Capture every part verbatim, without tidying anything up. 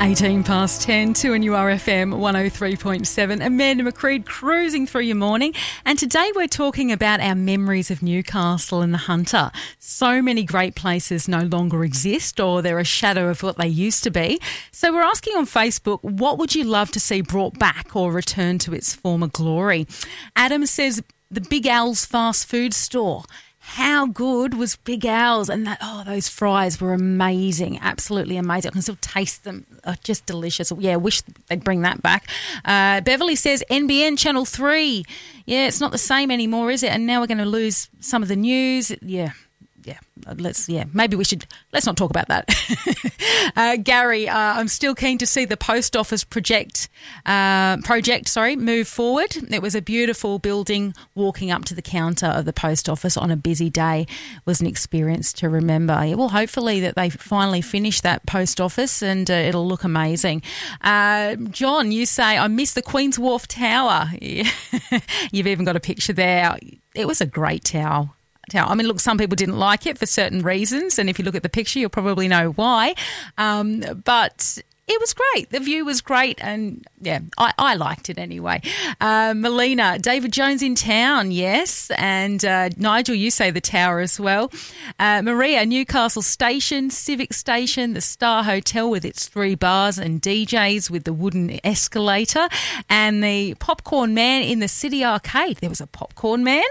eighteen past ten, two N U R F M one oh three point seven. Amanda McCreed cruising through your morning. And today we're talking about our memories of Newcastle and the Hunter. So many great places no longer exist, or they're a shadow of what they used to be. So we're asking on Facebook, what would you love to see brought back or return to its former glory? Adam says the Big Al's fast food store. How good was Big Al's? And that, oh, those fries were amazing, absolutely amazing. I can still taste them, oh, just delicious. Yeah, I wish they'd bring that back. Uh, Beverly says N B N Channel three. Yeah, it's not the same anymore, is it? And now we're going to lose some of the news. Yeah. Yeah, let's, yeah, maybe we should, let's not talk about that. uh, Gary, uh, I'm still keen to see the post office project, uh, project, sorry, move forward. It was a beautiful building. Walking up to the counter of the post office on a busy day was an experience to remember. Yeah, well, hopefully that they finally finish that post office and uh, it'll look amazing. Uh, John, you say, I miss the Queen's Wharf Tower. Yeah. You've even got a picture there. It was a great tower. I mean, look, some people didn't like it for certain reasons, and if you look at the picture, you'll probably know why. Um, but it was great. The view was great, and yeah, I, I liked it anyway. Uh, Melina, David Jones in town, yes, and uh, Nigel, you say the tower as well. Uh, Maria, Newcastle Station, Civic Station, the Star Hotel with its three bars and D Js with the wooden escalator, and the Popcorn Man in the City Arcade. There was a Popcorn Man.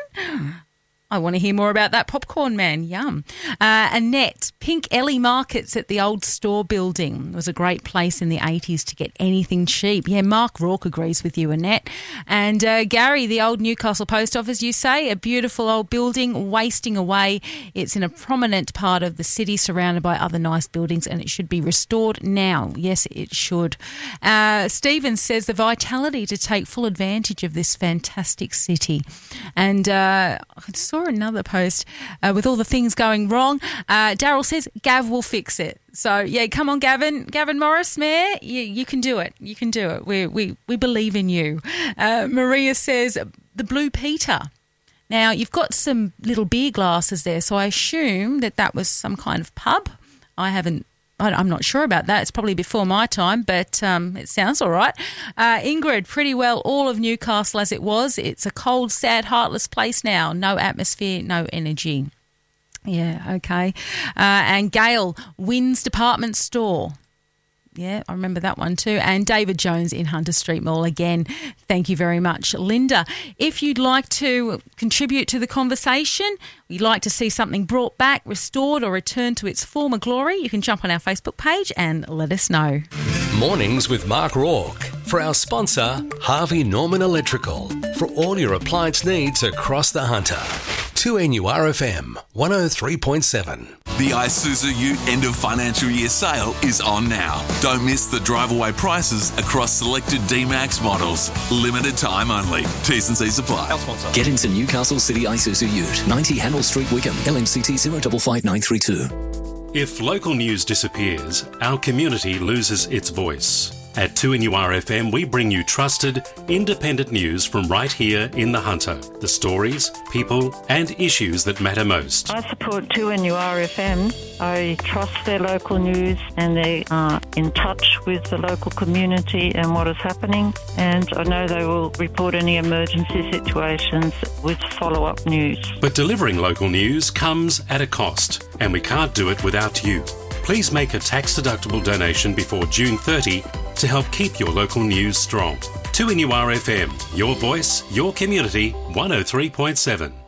I want to hear more about that Popcorn Man. Yum. Uh, Annette, Pink Ellie Markets at the old store building. It was a great place in the eighties to get anything cheap. Yeah, Mark Rourke agrees with you, Annette. And uh, Gary, the old Newcastle Post Office, you say, a beautiful old building wasting away. It's in a prominent part of the city surrounded by other nice buildings, and it should be restored now. Yes, it should. Uh, Stephen says the vitality to take full advantage of this fantastic city. And uh, I saw another post uh, with all the things going wrong. Uh, Daryl says Gav will fix it. So yeah, come on, Gavin, Gavin Morris, Mayor, you, you can do it. You can do it. We we we believe in you. Uh, Maria says the Blue Peter. Now you've got some little beer glasses there, so I assume that that was some kind of pub. I haven't. I'm not sure about that. It's probably before my time, but um, it sounds all right. Uh, Ingrid, pretty well all of Newcastle as it was. It's a cold, sad, heartless place now. No atmosphere, no energy. Yeah, okay. Uh, and Gail, Wynn's Department Store. Yeah, I remember that one too. And David Jones in Hunter Street Mall again. Thank you very much, Linda. If you'd like to contribute to the conversation, you'd like to see something brought back, restored or returned to its former glory, you can jump on our Facebook page and let us know. Mornings with Mark Rourke. For our sponsor, Harvey Norman Electrical. For all your appliance needs across the Hunter. two N U R F M one oh three point seven. The Isuzu Ute end of financial year sale is on now. Don't miss the drive-away prices across selected D-Max models. Limited time only. T's and C's apply. Get into Newcastle City Isuzu Ute, ninety Hannell Street, Wickham, L M C T zero five five nine three two. If local news disappears, our community loses its voice. At two N U R F M, we bring you trusted, independent news from right here in the Hunter. The stories, people and issues that matter most. I support two N U R F M. I trust their local news and they are in touch with the local community and what is happening. And I know they will report any emergency situations with follow-up news. But delivering local news comes at a cost, and we can't do it without you. Please make a tax-deductible donation before June thirtieth to help keep your local news strong. two N U R F M, your voice, your community, one oh three point seven.